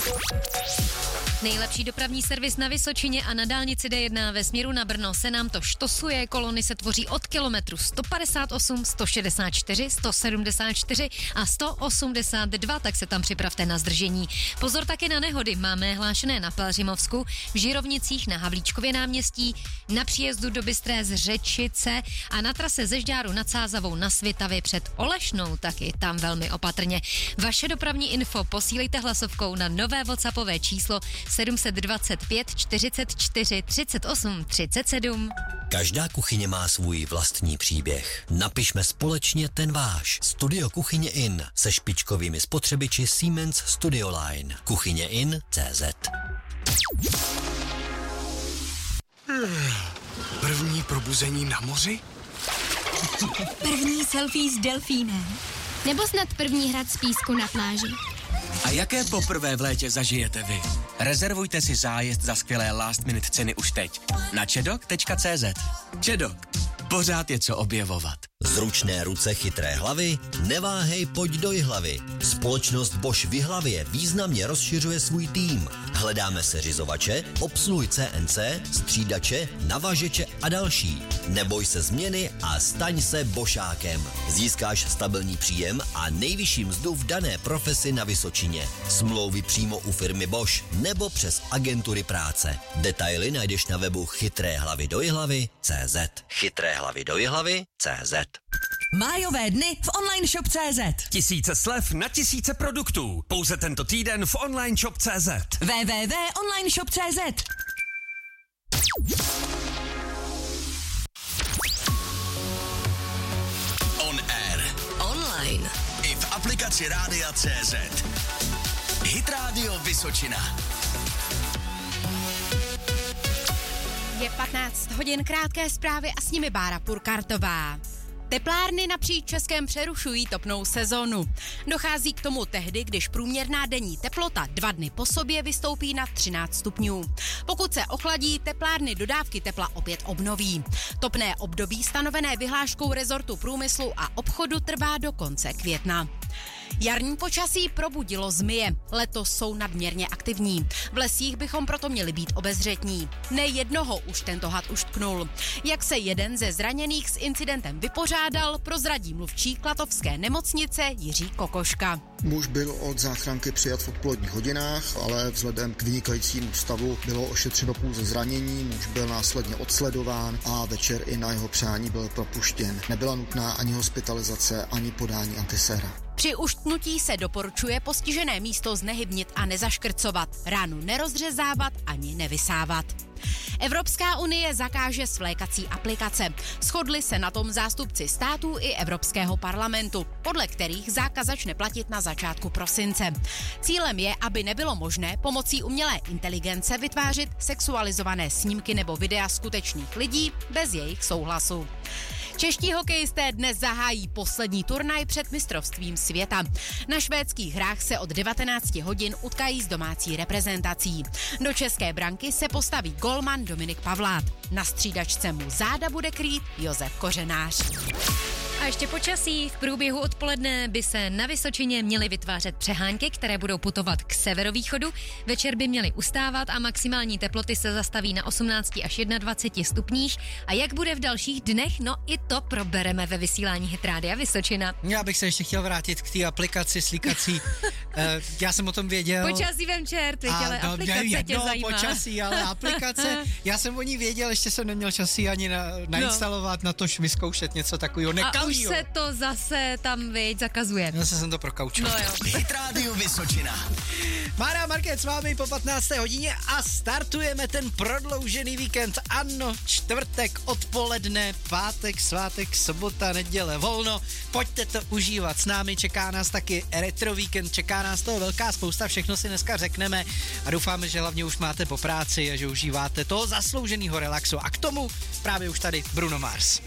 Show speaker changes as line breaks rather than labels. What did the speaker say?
Nejlepší dopravní servis na Vysočině a na dálnici D1 ve směru na Brno se nám to štosuje, kolony se tvoří od kilometru 158, 164, 174 a 182, tak se tam připravte na zdržení. Pozor taky na nehody, máme hlášené na Pelhřimovsku, v Žirovnicích na Havlíčkově náměstí, na příjezdu do Bystré z Řečice a na trase ze Žďáru nad Sázavou na Svitavy před Olešnou, taky tam velmi opatrně. Vaše dopravní info posílejte hlasovkou na nové WhatsAppové číslo 725 44 38 37.
Každá kuchyně má svůj vlastní příběh. Napišme společně ten váš. Studio Kuchyně In se špičkovými spotřebiči Siemens Studioline. Kuchyněin.cz.
První probuzení na moři?
První selfie s delfínem.
Nebo snad první hrad z písku na pláži.
A jaké poprvé v létě zažijete vy? Rezervujte si zájezd za skvělé last minute ceny už teď na chedok.cz. Chedok. Pořád je co objevovat.
Zručné ruce, chytré hlavy? Neváhej, pojď do Jihlavy. Společnost Bosch v Jihlavě významně rozšiřuje svůj tým. Hledáme seřizovače, obsluhuj CNC, střídače, navažeče a další. Neboj se změny a staň se Boschákem. Získáš stabilní příjem a nejvyšší mzdu v dané profesi na Vysočině. Smlouvy přímo u firmy Bosch nebo přes agentury práce. Detaily najdeš na webu chytréhlavydojihlavy.cz. Chytréhlavydojihlavy.cz.
Májové dny v online shop.cz.
Tisíce slev na tisíce produktů. Pouze tento týden v online shop.cz.
www.onlineshop.cz.
On air.
Online.
I v aplikaci Rádia CZ. Hit Radio Vysočina.
Je 15 hodin, krátké zprávy a s nimi Bára Purkartová. Teplárny napříč Českem přerušují topnou sezónu. Dochází k tomu tehdy, když průměrná denní teplota 2 dny po sobě vystoupí na 13 stupňů. Pokud se ochladí, teplárny dodávky tepla opět obnoví. Topné období stanovené vyhláškou rezortu průmyslu a obchodu trvá do konce května. Jarní počasí probudilo zmije. Letos jsou nadměrně aktivní. V lesích bychom proto měli být obezřetní. Nejednoho už tento had uštknul. Jak se jeden ze zraněných s incidentem vypořádal, prozradí mluvčí klatovské nemocnice Jiří Kokoška.
Muž byl od záchranky přijat v odpoledních hodinách, ale vzhledem k vynikajícímu stavu bylo ošetřeno pouze zranění, muž byl následně odsledován a večer i na jeho přání byl propuštěn. Nebyla nutná ani hospitalizace, ani podání antiséra.
Při uštknutí se doporučuje postižené místo znehybnit a nezaškrcovat, ránu nerozřezávat ani nevysávat. Evropská unie zakáže svlékací aplikace. Shodli se na tom zástupci států i Evropského parlamentu, podle kterých zákaz začne platit na začátku prosince. Cílem je, aby nebylo možné pomocí umělé inteligence vytvářet sexualizované snímky nebo videa skutečných lidí bez jejich souhlasu. Čeští hokejisté dnes zahájí poslední turnaj před mistrovstvím světa. Na švédských hrách se od 19 hodin utkají s domácí reprezentací. Do české branky se postaví golman Dominik Pavlát. Na střídačce mu záda bude krýt Josef Kořenář.
A ještě počasí. V průběhu odpoledne by se na Vysočině měly vytvářet přehánky, které budou putovat k severovýchodu. Večer by měly ustávat a maximální teploty se zastaví na 18 až 21 stupních. A jak bude v dalších dnech? No i to probereme ve vysílání Hit Rádia Vysočina.
Já bych se ještě chtěl vrátit k té aplikaci slíkací. Já jsem o tom věděl.
Počasí vem čert, ale aplikace tě zajímá.
Počasí, ale aplikace, já jsem o ní věděl, ještě jsem neměl čas ji ani nainstalovat, natož vyzkoušet něco takového nekalýho.
A už se to zase tam, zakazuje.
Zase jsem to prokaučil.
No jo.
Hit Radio Vysočina.
Mára Market s vámi po 15. hodině a startujeme ten prodloužený víkend. Ano, čtvrtek odpoledne, pátek, svátek, sobota, neděle, volno. Pojďte to užívat s námi, čeká nás taky retro víkend, čeká nás toho velká spousta, všechno si dneska řekneme a doufáme, že hlavně už máte po práci a že užíváte toho zaslouženého relaxu. A k tomu právě už tady Bruno Mars.